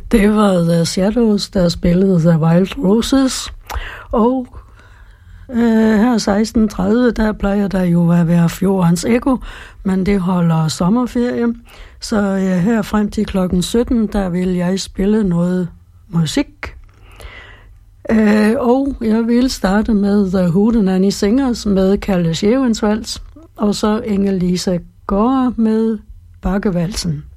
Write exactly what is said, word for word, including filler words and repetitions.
Det var The Shadows, der spillede The Wild Roses. Og øh, her seksten tredive, der plejer der jo at være Fjordens Ekko, men det holder sommerferie. Så øh, her frem til klokken sytten, der vil jeg spille noget musik. Øh, og jeg vil starte med The Hootenanny Singers med Kalle Schævensvals, og så Inge-Lise Gårde med Bakkevalsen.